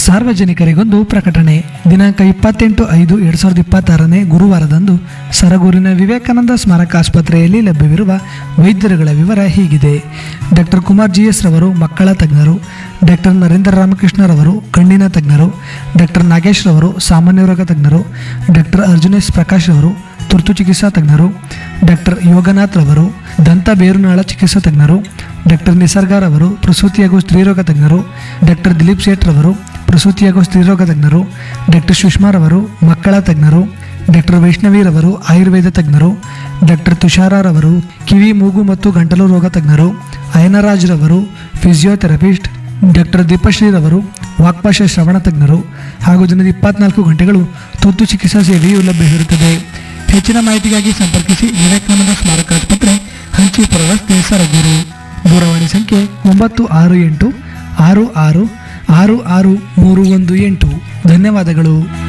ಸಾರ್ವಜನಿಕರಿಗೊಂದು ಪ್ರಕಟಣೆ. ದಿನಾಂಕ 28/5/2026 ಗುರುವಾರದಂದು ಸರಗೂರಿನ ವಿವೇಕಾನಂದ ಸ್ಮಾರಕ ಆಸ್ಪತ್ರೆಯಲ್ಲಿ ಲಭ್ಯವಿರುವ ವೈದ್ಯರುಗಳ ವಿವರ ಹೀಗಿದೆ. ಡಾಕ್ಟರ್ ಕುಮಾರ್ GS ರವರು ಮಕ್ಕಳ ತಜ್ಞರು, ಡಾಕ್ಟರ್ ನರೇಂದ್ರ ರಾಮಕೃಷ್ಣರವರು ಕಣ್ಣಿನ ತಜ್ಞರು, ಡಾಕ್ಟರ್ ನಾಗೇಶ್ ರವರು ಸಾಮಾನ್ಯ ರೋಗ ತಜ್ಞರು, ಡಾಕ್ಟರ್ ಅರ್ಜುನೇಶ್ ಪ್ರಕಾಶ್ ರವರು ತುರ್ತು ಚಿಕಿತ್ಸಾ ತಜ್ಞರು, ಡಾಕ್ಟರ್ ಯೋಗನಾಥ್ ರವರು ದಂತ ಬೇರುನಾಳ ಚಿಕಿತ್ಸಾ ತಜ್ಞರು, ಡಾಕ್ಟರ್ ನಿಸರ್ಗಾರವರು ಪ್ರಸೂತಿ ಹಾಗೂ ಸ್ತ್ರೀರೋಗ ತಜ್ಞರು, ಡಾಕ್ಟರ್ ದಿಲೀಪ್ ಸೇಠ್ ರವರು ಪ್ರಸೂತಿ ಹಾಗೂ ಸ್ತ್ರೀರೋಗ ತಜ್ಞರು, ಡಾಕ್ಟರ್ ಸುಷ್ಮಾರವರು ಮಕ್ಕಳ ತಜ್ಞರು, ಡಾಕ್ಟರ್ ವೈಷ್ಣವಿರವರು ಆಯುರ್ವೇದ ತಜ್ಞರು, ಡಾಕ್ಟರ್ ತುಷಾರರವರು ಕಿವಿ ಮೂಗು ಮತ್ತು ಗಂಟಲು ರೋಗ ತಜ್ಞರು, ಅಯನರಾಜ್ ರವರು ಫಿಸಿಯೋಥೆರಪಿಸ್ಟ್, ಡಾಕ್ಟರ್ ದೀಪಶ್ರೀರವರು ವಾಕ್ಪಾಶ ಶ್ರವಣ ತಜ್ಞರು ಹಾಗೂ ದಿನದ 24 ಗಂಟೆಗಳು ತುರ್ತು ಚಿಕಿತ್ಸಾ ಸೇವೆಯು ಲಭ್ಯವಿರುತ್ತದೆ. ಹೆಚ್ಚಿನ ಮಾಹಿತಿಗಾಗಿ ಸಂಪರ್ಕಿಸಿ ವಿವೇಕಾನಂದ ಸ್ಮಾರಕ ಆಸ್ಪತ್ರೆ, ಹಂಚಿಪುರ ರಸ್ತೆ, ಸರಗೂರು. ದೂರವಾಣಿ ಸಂಖ್ಯೆ 968 66 66 318. ಧನ್ಯವಾದಗಳು.